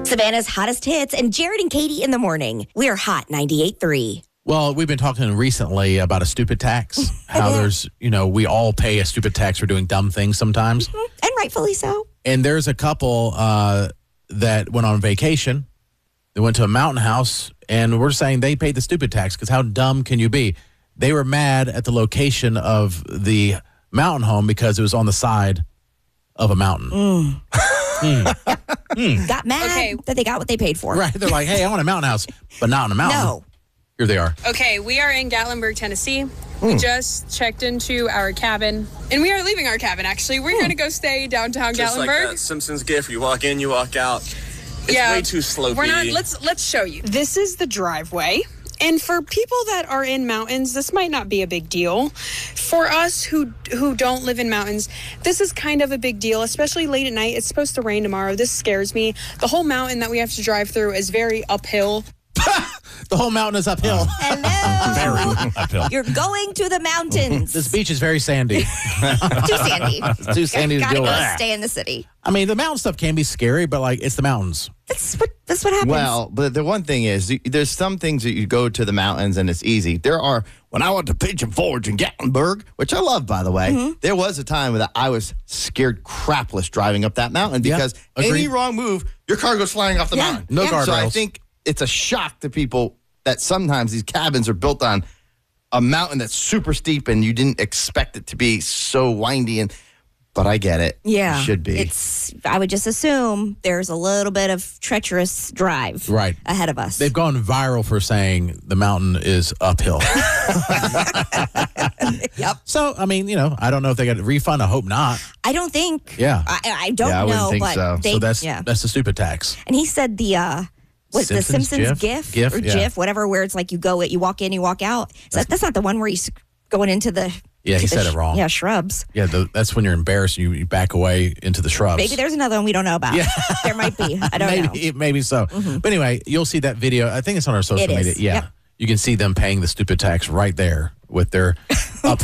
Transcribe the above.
Savannah's hottest hits and Jared and Katie in the morning. We're Hot 98.3. Well, we've been talking recently about a stupid tax. How there's, we all pay a stupid tax for doing dumb things sometimes. And rightfully so. And there's a couple that went on vacation. They went to a mountain house, and we're saying they paid the stupid tax because how dumb can you be? They were mad at the location of the mountain home because it was on the side of a mountain. Got mad that they got what they paid for. Right. They're like, hey, I want a mountain house, but not on a mountain. No. Here they are. Okay, we are in Gatlinburg, Tennessee. We just checked into our cabin, and we are leaving our cabin, actually. We're going to go stay downtown Just Gatlinburg. like that Simpsons gif. You walk in, you walk out. It's way too slopey. We're not. Let's show you. This is the driveway. And for people that are in mountains, this might not be a big deal. For us who don't live in mountains, this is kind of a big deal, especially late at night. It's supposed to rain tomorrow. This scares me. The whole mountain that we have to drive through is very uphill. The whole mountain is uphill. Hello. Very uphill. You're going to the mountains. This beach is very sandy. Too sandy. It's too sandy to Gotta deal go with. stay in the city. I mean, the mountain stuff can be scary, but it's the mountains. That's what happens. Well, but the one thing is, there's some things that you go to the mountains and it's easy. When I went to Pigeon Forge in Gatlinburg, which I love, by the way, there was a time that I was scared crapless driving up that mountain because any wrong move, your car goes flying off the mountain. No guardrails. So I think it's a shock to people that sometimes these cabins are built on a mountain that's super steep and you didn't expect it to be so windy. But I get it. Yeah. It should be. I would just assume there's a little bit of treacherous drive ahead of us. They've gone viral for saying the mountain is uphill. Yep. So, I mean, I don't know if they got a refund. I hope not. I don't think. Yeah. I don't I know, wouldn't think but so. they, So that's the stupid tax. And he said the Simpsons GIF or GIF, whatever, where it's like you walk in, you walk out. So that's not the one where he's going into the. Yeah, he said it wrong. Yeah, shrubs. Yeah, that's when you're embarrassed and you back away into the shrubs. Maybe there's another one we don't know about. Yeah. There might be. I don't know. Maybe so. But anyway, you'll see that video. I think it's on our social It is. media. Yeah. Yep. You can see them paying the stupid tax right there with their up